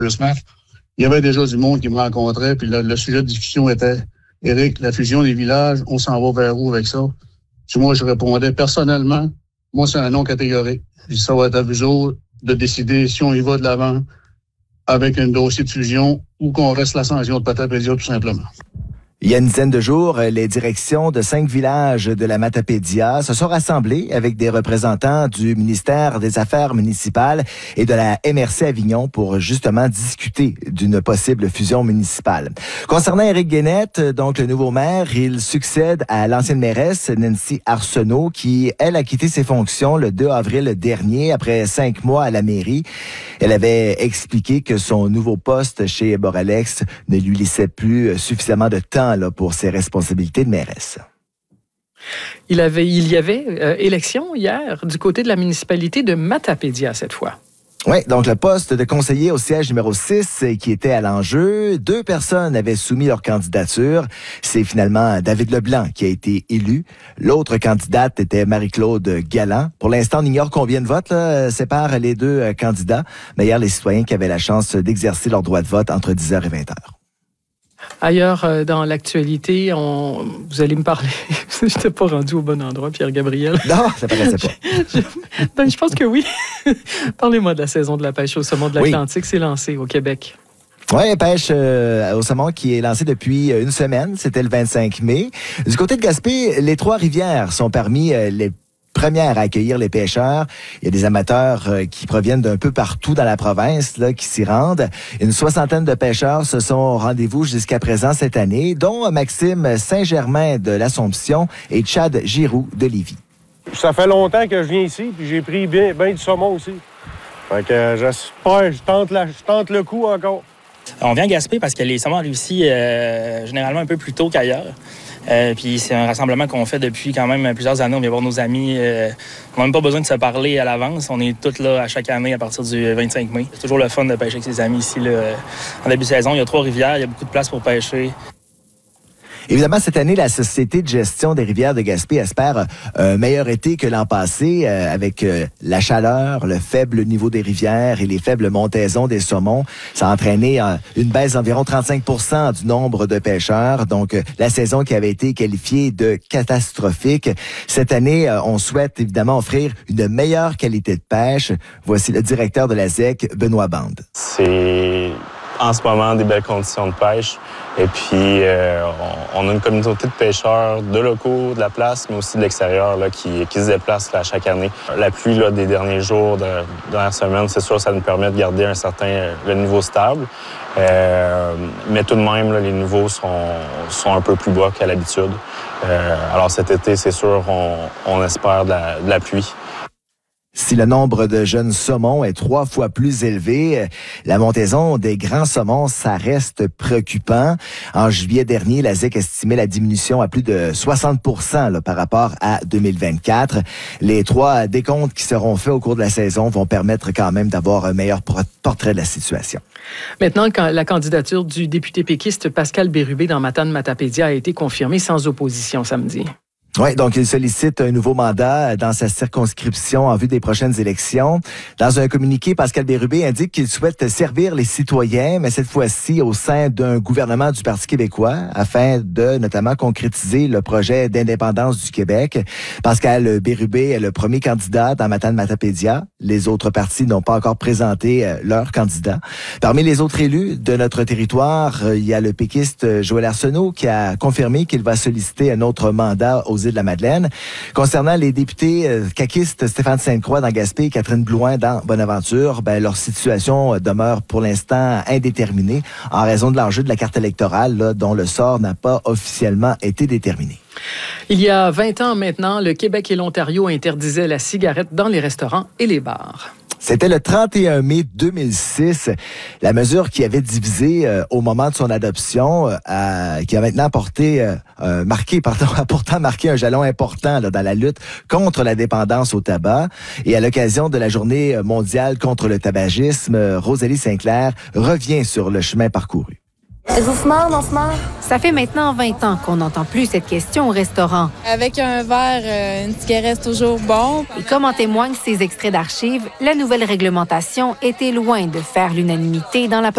le match, il y avait déjà du monde qui me rencontrait, puis le sujet de discussion était « Éric, la fusion des villages, on s'en va vers où avec ça? » Puis moi, je répondais personnellement, moi, c'est un non catégorique. Ça va être à vous autres de décider si on y va de l'avant avec un dossier de fusion ou qu'on reste l'ascension de Matapédia, tout simplement. Il y a une dizaine de jours, les directions de 5 villages de la Matapédia se sont rassemblées avec des représentants du ministère des Affaires municipales et de la MRC Avignon pour justement discuter d'une possible fusion municipale. Concernant Éric Guénette, donc le nouveau maire, il succède à l'ancienne mairesse Nancy Arsenault qui, elle, a quitté ses fonctions le 2 avril dernier après 5 mois à la mairie. Elle avait expliqué que son nouveau poste chez Boralex ne lui laissait plus suffisamment de temps pour ses responsabilités de mairesse. Il y avait élection hier du côté de la municipalité de Matapédia cette fois. Oui, donc le poste de conseiller au siège numéro 6 qui était à l'enjeu. 2 personnes avaient soumis leur candidature. C'est finalement David Leblanc qui a été élu. L'autre candidate était Marie-Claude Galland. Pour l'instant, on ignore combien de votes séparent les 2 candidats. Mais hier, les citoyens qui avaient la chance d'exercer leur droit de vote entre 10h et 20h. Ailleurs, dans l'actualité, vous allez me parler. Je n'étais pas rendu au bon endroit, Pierre-Gabriel. Non, ça paraissait pas. Je pense que oui. Parlez-moi de la saison de la pêche au saumon de l'Atlantique. C'est lancé au Québec. Oui, pêche au saumon qui est lancée depuis une semaine. C'était le 25 mai. Du côté de Gaspé, les Trois-Rivières sont parmi les première à accueillir les pêcheurs. Il y a des amateurs qui proviennent d'un peu partout dans la province là, qui s'y rendent. Une 60aine de pêcheurs se sont au rendez-vous jusqu'à présent cette année, dont Maxime Saint-Germain de l'Assomption et Chad Giroux de Lévis. Ça fait longtemps que je viens ici, puis j'ai pris bien du saumon aussi. Fait que j'espère, je tente le coup encore. On vient à Gaspé parce que les saumons arrivent ici généralement un peu plus tôt qu'ailleurs. Puis c'est un rassemblement qu'on fait depuis quand même plusieurs années. On vient voir nos amis. On n'a même pas besoin de se parler à l'avance. On est tous là à chaque année à partir du 25 mai. C'est toujours le fun de pêcher avec ses amis ici. Là. En début de saison, il y a 3 rivières, il y a beaucoup de place pour pêcher. Évidemment, cette année, la Société de gestion des rivières de Gaspé espère un meilleur été que l'an passé avec la chaleur, le faible niveau des rivières et les faibles montaisons des saumons. Ça a entraîné une baisse d'environ 35% du nombre de pêcheurs. Donc, la saison qui avait été qualifiée de catastrophique. Cette année, on souhaite évidemment offrir une meilleure qualité de pêche. Voici le directeur de la ZEC, Benoît Bande. C'est en ce moment des belles conditions de pêche. Et puis, on a une communauté de pêcheurs de locaux, de la place, mais aussi de l'extérieur là, qui se déplacent là, chaque année. La pluie là, des derniers jours, de dernière semaine, c'est sûr, ça nous permet de garder le niveau stable. Mais tout de même, là, les niveaux sont un peu plus bas qu'à l'habitude. Alors cet été, c'est sûr, on espère de la pluie. Si le nombre de jeunes saumons est 3 fois plus élevé, la montaison des grands saumons, ça reste préoccupant. En juillet dernier, la ZEC estimait la diminution à plus de 60% là, par rapport à 2024. Les 3 décomptes qui seront faits au cours de la saison vont permettre quand même d'avoir un meilleur portrait de la situation. Maintenant, quand la candidature du député péquiste Pascal Bérubé dans Matane-Matapédia a été confirmée sans opposition samedi. Oui, donc il sollicite un nouveau mandat dans sa circonscription en vue des prochaines élections. Dans un communiqué, Pascal Bérubé indique qu'il souhaite servir les citoyens, mais cette fois-ci au sein d'un gouvernement du Parti québécois, afin de notamment concrétiser le projet d'indépendance du Québec. Pascal Bérubé est le premier candidat dans Matane-Matapédia. Les autres partis n'ont pas encore présenté leur candidat. Parmi les autres élus de notre territoire, il y a le péquiste Joël Arsenault qui a confirmé qu'il va solliciter un autre mandat aux Îles-de-la-Madeleine. Concernant les députés caquistes Stéphane Sainte-Croix dans Gaspé et Catherine Blouin dans Bonaventure, leur situation demeure pour l'instant indéterminée en raison de l'enjeu de la carte électorale là, dont le sort n'a pas officiellement été déterminé. Il y a 20 ans maintenant, le Québec et l'Ontario interdisaient la cigarette dans les restaurants et les bars. C'était le 31 mai 2006. La mesure qui avait divisé au moment de son adoption, qui a maintenant a pourtant marqué un jalon important là, dans la lutte contre la dépendance au tabac. Et à l'occasion de la Journée mondiale contre le tabagisme, Rosalie Sinclair revient sur le chemin parcouru. Êtes-vous fumeur, non fumeur? Ça fait maintenant 20 ans qu'on n'entend plus cette question au restaurant. Avec un verre, une cigarette, toujours bon. Et comme en témoignent ces extraits d'archives, la nouvelle réglementation était loin de faire l'unanimité dans la